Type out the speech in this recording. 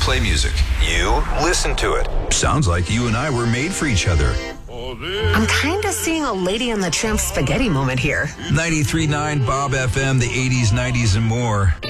play music. You listen to it. Sounds like you and I were made for each other. I'm kind of seeing a Lady and the Tramp spaghetti moment here. 93.9 Bob FM, the 80s, 90s, and more.